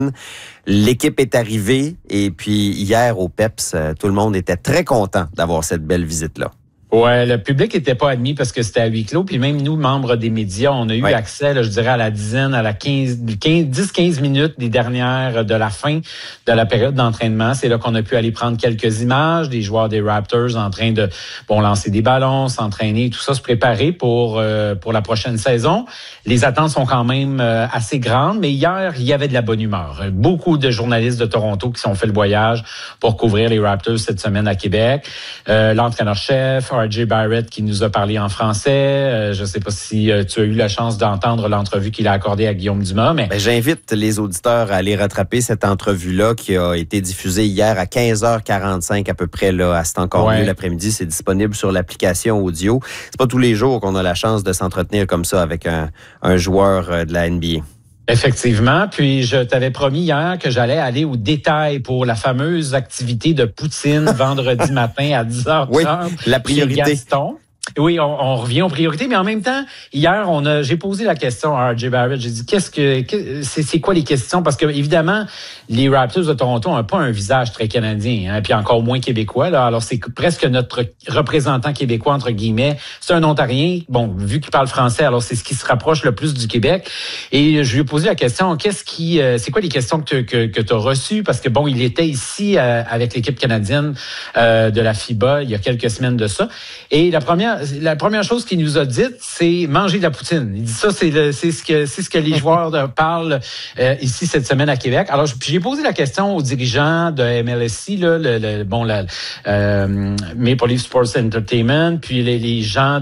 L'équipe est arrivée et puis hier au PEPS, tout le monde était très content d'avoir cette belle visite-là. Ouais, le public n'était pas admis parce que c'était à huis clos. Puis même nous, membres des médias, on a eu accès, là, je dirais, à la dizaine, à la 10-15 minutes des dernières de la fin de la période d'entraînement. C'est là qu'on a pu aller prendre quelques images des joueurs des Raptors en train de lancer des ballons, s'entraîner, tout ça, se préparer pour la prochaine saison. Les attentes sont quand même assez grandes, mais hier, il y avait de la bonne humeur. Beaucoup de journalistes de Toronto qui ont fait le voyage pour couvrir les Raptors cette semaine à Québec. L'entraîneur-chef, R.J. Barrett, qui nous a parlé en français. Je ne sais pas si tu as eu la chance d'entendre l'entrevue qu'il a accordée à Guillaume Dumas. Mais j'invite les auditeurs à aller rattraper cette entrevue-là qui a été diffusée hier à 15h45 à peu près, là, à C'est encore mieux l'après-midi. C'est disponible sur l'application audio. C'est pas tous les jours qu'on a la chance de s'entretenir comme ça avec un joueur de la NBA. Effectivement. Puis, je t'avais promis hier que j'allais aller au détail pour la fameuse activité de poutine vendredi matin à 10h30. Oui, la priorité. Gaston. Oui, on revient aux priorités, mais en même temps, hier, j'ai posé la question à R.J. Barrett. J'ai dit, c'est quoi les questions? Parce que, évidemment, les Raptors de Toronto n'ont pas un visage très canadien, hein, puis encore moins québécois, là. Alors, c'est presque notre représentant québécois, entre guillemets. C'est un Ontarien. Bon, vu qu'il parle français, alors c'est ce qui se rapproche le plus du Québec. Et je lui ai posé la question, c'est quoi les questions que tu as reçues? Parce que, il était ici, avec l'équipe canadienne, de la FIBA, il y a quelques semaines de ça. Et la première chose qu'il nous a dite, c'est manger de la poutine. Il dit ça, c'est ce que les joueurs parlent ici cette semaine à Québec. Alors, j'ai posé la question aux dirigeants de MLSE, là, Maple Leaf Sports Entertainment, puis les gens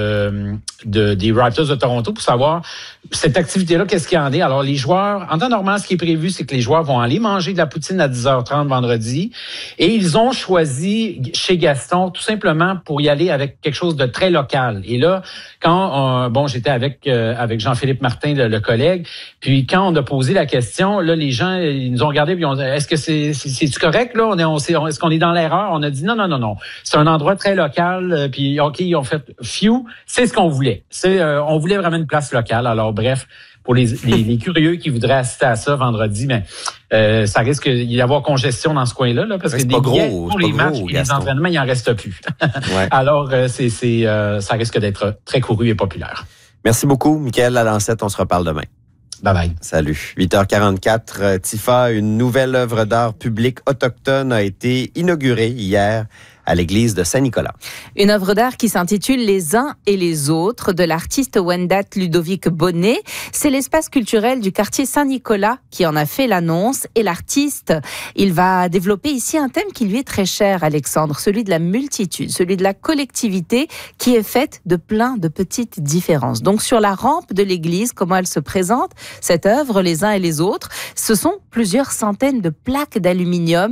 des Raptors de Toronto pour savoir cette activité-là, qu'est-ce qu'il y en est. Alors, les joueurs, en temps normal, ce qui est prévu, c'est que les joueurs vont aller manger de la poutine à 10h30 vendredi. Et ils ont choisi chez Gaston, tout simplement pour y aller avec quelque chose de très local. Et là, quand j'étais avec Jean-Philippe Martin, le collègue, puis quand on a posé la question, là, les gens, ils nous ont regardé puis ils ont dit, est-ce que c'est-tu correct, là? Est-ce qu'on est dans l'erreur? On a dit non. C'est un endroit très local, puis OK, ils ont fait c'est ce qu'on voulait. On voulait vraiment une place locale. Alors, bref, pour les curieux qui voudraient assister à ça vendredi, ça risque d'y avoir congestion dans ce coin-là, parce que des billets pour les matchs et les entraînements, il n'en reste plus. Alors, ça risque d'être très couru et populaire. Merci beaucoup, Michael Lalancette. On se reparle demain. Bye-bye. Salut. 8h44, Tifa, une nouvelle œuvre d'art publique autochtone a été inaugurée hier à l'église de Saint-Nicolas. Une œuvre d'art qui s'intitule Les uns et les autres de l'artiste Wendat Ludovic Bonnet. C'est l'espace culturel du quartier Saint-Nicolas qui en a fait l'annonce. Et l'artiste, il va développer ici un thème qui lui est très cher, Alexandre, celui de la multitude, celui de la collectivité qui est faite de plein de petites différences. Donc sur la rampe de l'église, comment elle se présente, cette œuvre, Les uns et les autres, ce sont plusieurs centaines de plaques d'aluminium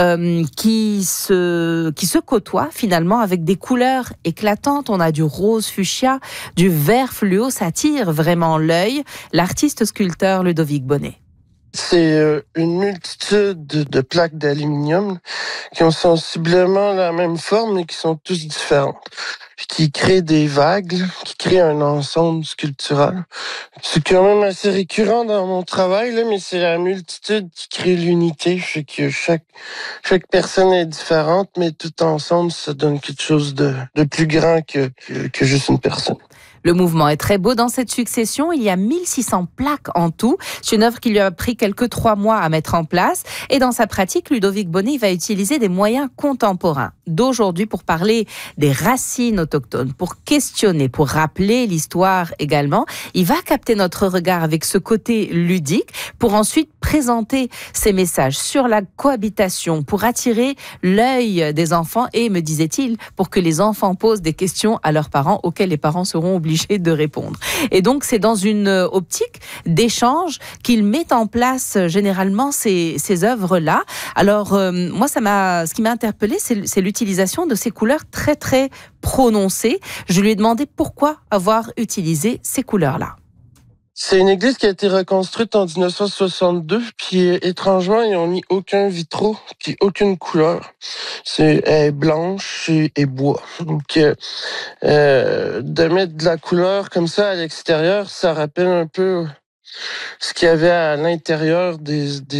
qui se côtoient finalement avec des couleurs éclatantes. On a du rose fuchsia, du vert fluo, ça attire vraiment l'œil. L'artiste sculpteur Ludovic Bonnet. C'est une multitude de plaques d'aluminium qui ont sensiblement la même forme mais qui sont tous différentes. Qui créent des vagues, qui créent un ensemble sculptural. C'est quand même assez récurrent dans mon travail, là, mais c'est la multitude qui crée l'unité. Fait que chaque personne est différente, mais tout ensemble, ça donne quelque chose de plus grand que juste une personne. Le mouvement est très beau dans cette succession. Il y a 1600 plaques en tout. C'est une œuvre qui lui a pris 3 mois à mettre en place. Et dans sa pratique, Ludovic Bonnet va utiliser des moyens contemporains d'aujourd'hui pour parler des racines autochtones, pour questionner, pour rappeler l'histoire également. Il va capter notre regard avec ce côté ludique pour ensuite présenter ses messages sur la cohabitation, pour attirer l'œil des enfants et, me disait-il, pour que les enfants posent des questions à leurs parents auxquelles les parents seront obligés de répondre. Et donc, c'est dans une optique d'échange qu'il met en place généralement ces œuvres-là. Alors, moi, ce qui m'a interpellée, c'est l'utilisation de ces couleurs très, très prononcées. Je lui ai demandé pourquoi avoir utilisé ces couleurs-là. C'est une église qui a été reconstruite en 1962, puis étrangement, ils n'ont mis aucun vitraux, puis aucune couleur. Elle est blanche et bois. Donc, de mettre de la couleur comme ça à l'extérieur, ça rappelle un peu ce qu'il y avait à l'intérieur des